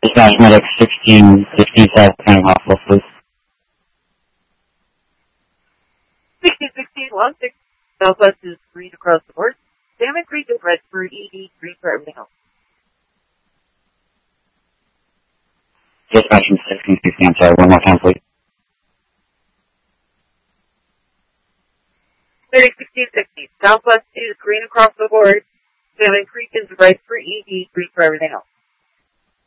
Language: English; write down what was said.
Dispatch medic 1660 South County Hospital, please. 1616 Southwest is green across the board. Salmon Creek is red for ED, green for everything else. Dispatch 1660, I'm sorry, one more time, please. 1660 Southwest is green across the board. Salmon Creek is red for ED, green for everything else.